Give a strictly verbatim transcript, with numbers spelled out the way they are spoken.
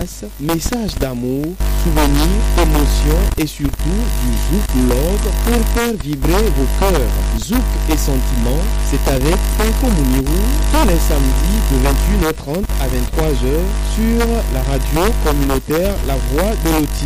dédicaces, messages d'amour, souvenirs, émotions et surtout du Zouk Love pour faire vibrer vos cœurs. Zouk et sentiments, c'est avec Franco Mounirou tous les samedis de vingt et une heures trente à vingt-trois heures sur la radio communautaire La Voix de l'Autisme.